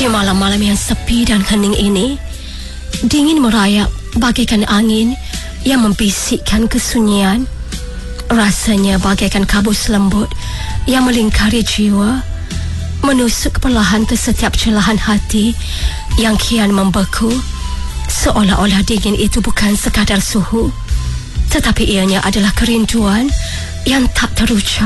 malam-malam yang sepi dan hening ini, dingin merayap bagaikan angin yang membisikkan kesunyian. Rasanya bagaikan kabus lembut yang melingkari jiwa, menusuk perlahan ke setiap celahan hati yang kian membeku, seolah-olah dingin itu bukan sekadar suhu, tetapi ianya adalah kerinduan yang tak terucap.